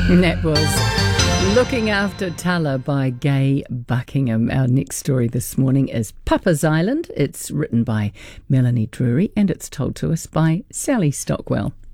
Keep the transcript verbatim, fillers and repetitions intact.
And that was Looking After Tala by Gay Buckingham. Our next story this morning is Papa's Island. It's written by Melanie Drury and it's told to us by Sally Stockwell.